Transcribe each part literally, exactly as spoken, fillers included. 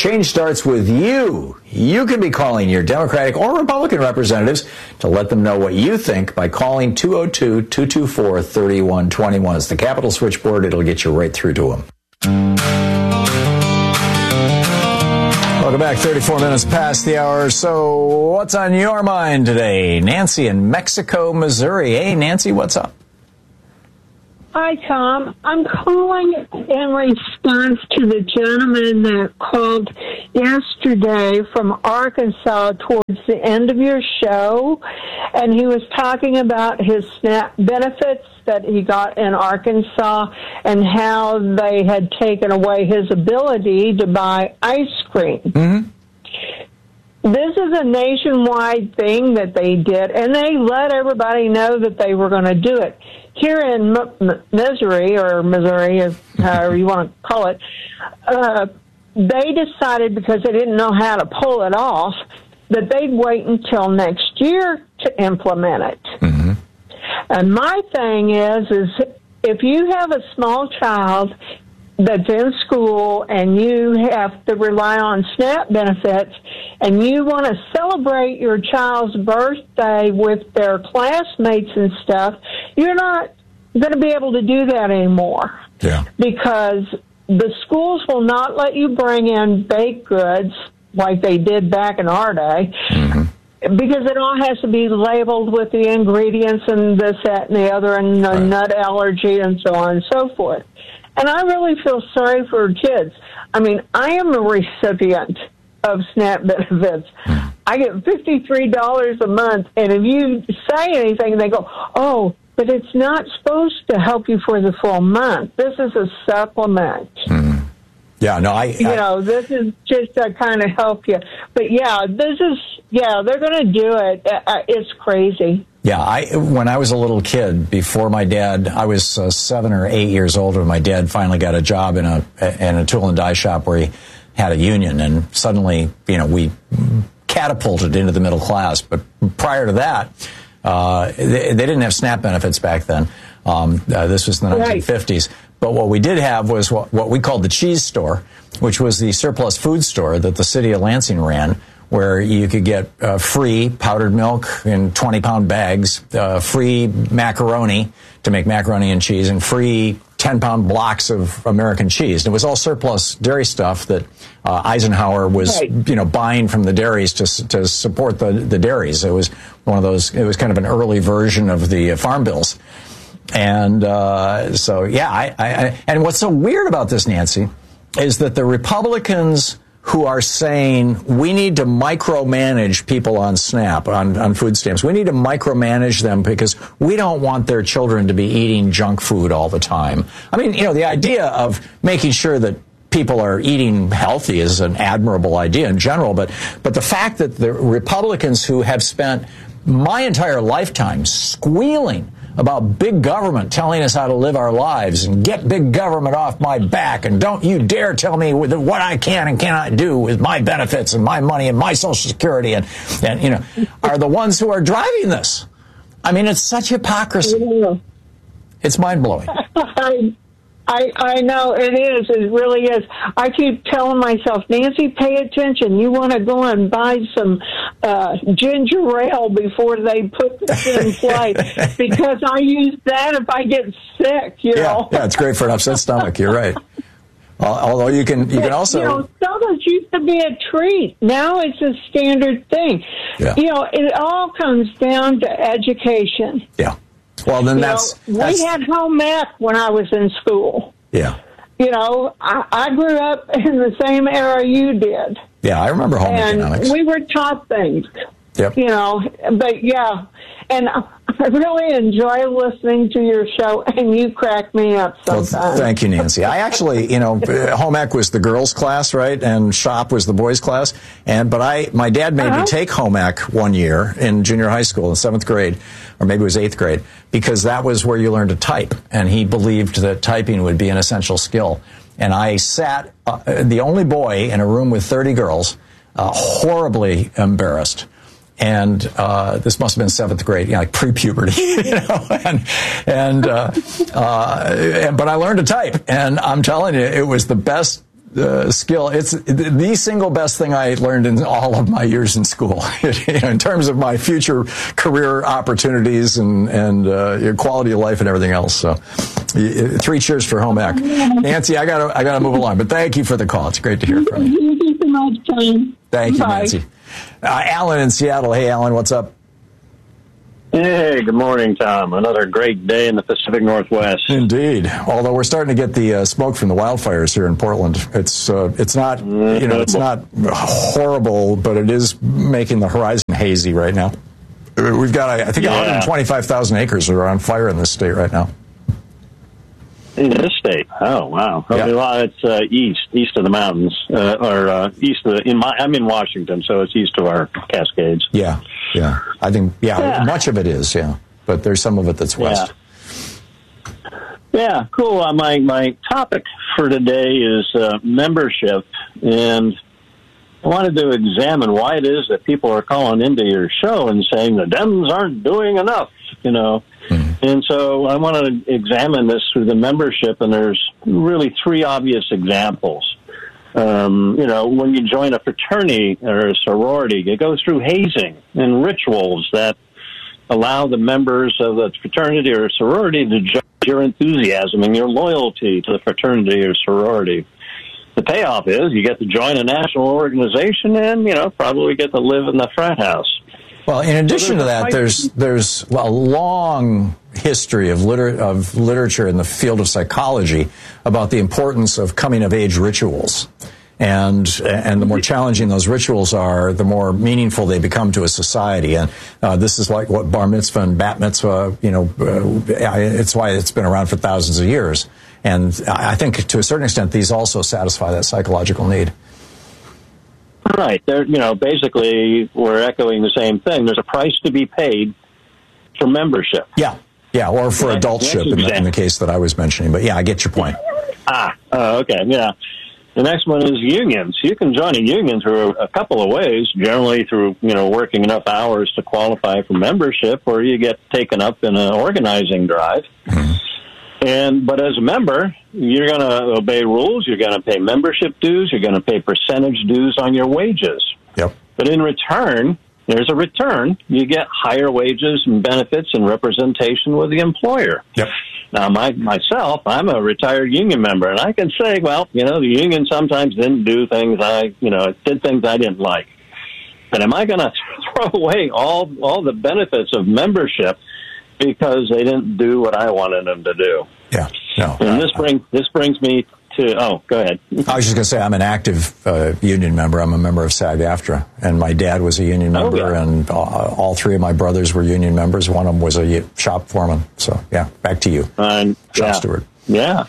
Change starts with you. You can be calling your Democratic or Republican representatives to let them know what you think by calling two oh two, two two four, three one two one. It's the Capitol switchboard. It'll get you right through to them. Welcome back. thirty-four minutes past the hour. So what's on your mind today? Nancy in Mexico, Missouri. Hey, Nancy, what's up? Hi, Tom. I'm calling in response to the gentleman that called yesterday from Arkansas towards the end of your show, and he was talking about his SNAP benefits that he got in Arkansas and how they had taken away his ability to buy ice cream. Mm-hmm. This is a nationwide thing that they did, and they let everybody know that they were going to do it. Here in M- M- Missouri, or Missouri, or however you want to call it, uh, they decided, because they didn't know how to pull it off, that they'd wait until next year to implement it. Mm-hmm. And my thing is, is if you have a small child that's in school and you have to rely on SNAP benefits and you want to celebrate your child's birthday with their classmates and stuff, you're not going to be able to do that anymore. Yeah. Because the schools will not let you bring in baked goods like they did back in our day. Mm-hmm. Because it all has to be labeled with the ingredients and this, that, and the other, and the right. nut allergy and so on and so forth. And I really feel sorry for kids. I mean, I am a recipient of SNAP benefits. I get fifty-three dollars a month, and if you say anything, they go, oh, but it's not supposed to help you for the full month. This is a supplement. Mm. Yeah, no, I... You I, know, this is just to kind of help you. But, yeah, this is, yeah, they're going to do it. It's crazy. Yeah, I when I was a little kid, before my dad, I was uh, seven or eight years old when my dad finally got a job in a in a tool and die shop where he had a union, and suddenly, you know, we catapulted into the middle class. But prior to that, uh, they, they didn't have SNAP benefits back then. Um, uh, this was in the nineteen fifties. But what we did have was what, what we called the cheese store, which was the surplus food store that the city of Lansing ran, where you could get uh, free powdered milk in twenty-pound bags, uh, free macaroni to make macaroni and cheese, and free ten-pound blocks of American cheese. And it was all surplus dairy stuff that uh, Eisenhower was, right. you know, buying from the dairies to to support the, the dairies. It was one of those, it was kind of an early version of the uh, farm bills. And uh, so, yeah, I, I, I, and what's so weird about this, Nancy, is that the Republicans who are saying we need to micromanage people on SNAP, on, on food stamps. We need to micromanage them because we don't want their children to be eating junk food all the time. I mean, you know, the idea of making sure that people are eating healthy is an admirable idea in general, but but the fact that the Republicans who have spent my entire lifetime squealing about big government telling us how to live our lives and get big government off my back and don't you dare tell me what I can and cannot do with my benefits and my money and my Social Security and, and you know, are the ones who are driving this. I mean, it's such hypocrisy. It's mind-blowing. I, I know it is. It really is. I keep telling myself, Nancy, pay attention. You want to go and buy some uh, ginger ale before they put this in play because I use that if I get sick. You yeah, know. Yeah, it's great for an upset stomach. You're right. Although you can, you can also. You know, sodas used to be a treat. Now it's a standard thing. Yeah. You know, it all comes down to education. Yeah. Well, then you that's, know, that's... We had home ec when I was in school. Yeah. You know, I, I grew up in the same era you did. Yeah, I remember home and economics. We were taught things. Yep. You know, but yeah. And I really enjoy listening to your show, and you crack me up sometimes. Well, thank you, Nancy. I actually, you know, home ec was the girls' class, right, and shop was the boys' class. And but I, my dad made uh-huh. me take home ec one year in junior high school in seventh grade, or maybe it was eighth grade, because that was where you learned to type, and he believed that typing would be an essential skill. And I sat, uh, the only boy in a room with thirty girls, uh, horribly embarrassed. And uh, this must have been seventh grade, you know, like pre-puberty, you know. And and, uh, uh, and but I learned to type, and I'm telling you, it was the best uh, skill. It's the single best thing I learned in all of my years in school, you know, in terms of my future career opportunities and and uh, quality of life and everything else. So, three cheers for home ec. Nancy, I gotta I gotta move along, but thank you for the call. It's great to hear from you. Thank you so much, Tom. Thank you, Bye. Nancy. Uh, Alan in Seattle. Hey, Alan, what's up? Hey, good morning, Tom. Another great day in the Pacific Northwest. Indeed. Although we're starting to get the uh, smoke from the wildfires here in Portland. It's uh, it's not you know it's not horrible, but it is making the horizon hazy right now. We've got I think yeah. one hundred twenty-five thousand acres are on fire in this state right now. In this state? Oh, wow. Okay, yeah. Well, it's uh, east, east of the mountains, uh, or uh, east of the, in my, I'm in Washington, so it's east of our Cascades. Yeah, yeah. I think, yeah, yeah. much of it is, yeah. But there's some of it that's west. Yeah, yeah cool. Uh, my, my topic for today is uh, membership, and I wanted to examine why it is that people are calling into your show and saying the Dems aren't doing enough, you know. Mm-hmm. And so I want to examine this through the membership, and there's really three obvious examples. Um, you know, when you join a fraternity or a sorority, it goes through hazing and rituals that allow the members of the fraternity or sorority to judge your enthusiasm and your loyalty to the fraternity or sorority. The payoff is you get to join a national organization and, you know, probably get to live in the frat house. Well, in addition to that, there's there's well, a long history of liter- of literature in the field of psychology about the importance of coming of age rituals, and and the more challenging those rituals are, the more meaningful they become to a society. And uh, this is like what bar mitzvah and bat mitzvah, you know, uh, it's why it's been around for thousands of years. And I think to a certain extent, these also satisfy that psychological need. Right. They're, you know, basically, we're echoing the same thing. There's a price to be paid for membership. Yeah. Yeah, or for okay. adultship in the, in the case that I was mentioning. But, yeah, I get your point. Ah, uh, okay, yeah. The next one is unions. You can join a union through a couple of ways, generally through, you know, working enough hours to qualify for membership, or you get taken up in an organizing drive. Mm-hmm. And but as a member, you're going to obey rules. You're going to pay membership dues. You're going to pay percentage dues on your wages. Yep. But in return, there's a return. You get higher wages and benefits and representation with the employer. Yep. Now, my, myself, I'm a retired union member, and I can say, well, you know, the union sometimes didn't do things I, you know, it did things I didn't like. But am I going to throw away all all the benefits of membership because they didn't do what I wanted them to do? Yeah, no. And this brings this brings me to, oh, go ahead. I was just going to say, I'm an active uh, union member. I'm a member of SAG-AFTRA, and my dad was a union member, oh, yeah. and uh, all three of my brothers were union members. One of them was a shop foreman. So, yeah, back to you, um, shop yeah. steward. Yeah.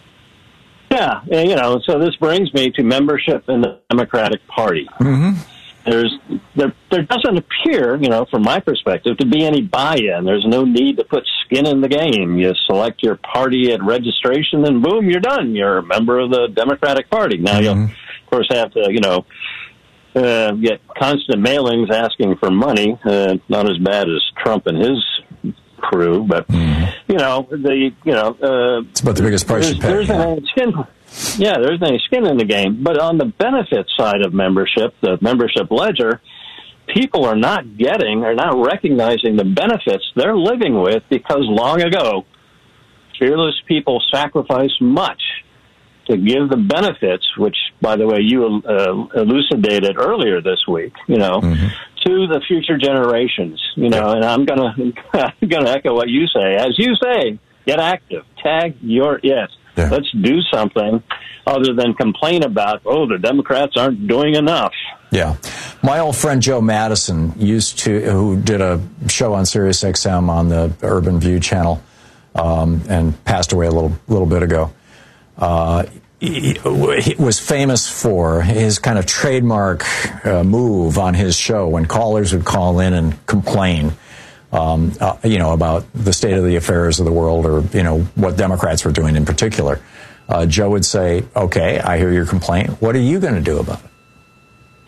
Yeah, and, you know, so this brings me to membership in the Democratic Party. Mm-hmm. There's there there doesn't appear, you know, from my perspective, to be any buy-in. There's no need to put skin in the game. You select your party at registration, and boom, you're done. You're a member of the Democratic Party. Now, mm-hmm. you'll, of course, have to, you know, uh, get constant mailings asking for money. Uh, not as bad as Trump and his crew, but, mm-hmm. you know, the, you know... Uh, it's about the biggest price you pay. There's yeah. any skin... Yeah, there's any skin in the game. But on the benefit side of membership, the membership ledger, people are not getting, are not recognizing the benefits they're living with because long ago, fearless people sacrificed much to give the benefits, which, by the way, you uh, elucidated earlier this week, you know, mm-hmm. to the future generations, you know, and I'm going to I'm going to echo what you say. As you say, get active, tag your it. Yeah. Let's do something other than complain about, oh, the Democrats aren't doing enough. Yeah. My old friend Joe Madison used to, who did a show on Sirius X M on the Urban View channel, um, and passed away a little little bit ago. Uh, he, he was famous for his kind of trademark uh, move on his show when callers would call in and complain. Um, uh, you know, about the state of the affairs of the world, or, you know, what Democrats were doing in particular. Uh, Joe would say, okay, I hear your complaint. What are you going to do about it?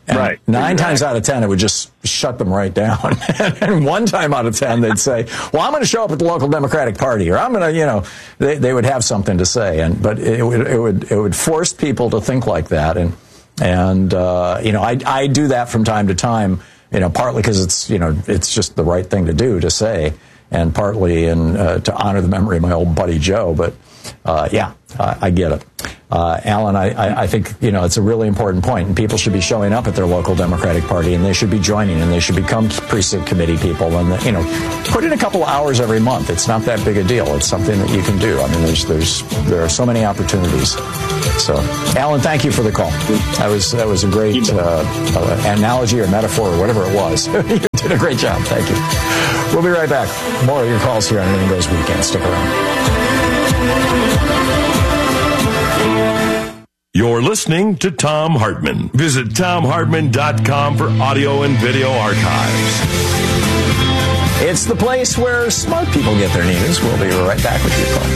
And right. Nine exactly. times out of ten, it would just shut them right down. And one time out of ten, they'd say, well, I'm going to show up at the local Democratic Party, or I'm going to, you know, they, they would have something to say. And but it would it would it would force people to think like that. And and uh, you know, I I do that from time to time. You know, partly because it's you know it's just the right thing to do to say, and partly in uh, to honor the memory of my old buddy Joe. But uh, yeah, I, I get it. Uh, Alan, I, I, I think, you know, it's a really important point, and people should be showing up at their local Democratic Party, and they should be joining, and they should become precinct committee people, and, you know, put in a couple of hours every month. It's not that big a deal. It's something that you can do. I mean, there's, there's, there are so many opportunities. So, Alan, thank you for the call. That was, that was a great uh, uh, analogy or metaphor or whatever it was. You did a great job. Thank you. We'll be right back. More of your calls here on Anything Goes Weekend. Stick around. You're listening to Thom Hartmann. Visit Thom Hartmann dot com for audio and video archives. It's the place where smart people get their news. We'll be right back with your call.